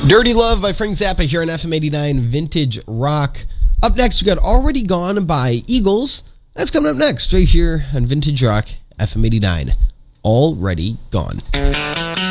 Dirty Love by Frank Zappa here on FM 89 Vintage Rock. Up next, we got Already Gone by Eagles. That's coming up next, right here on Vintage Rock, FM 89. Already Gone.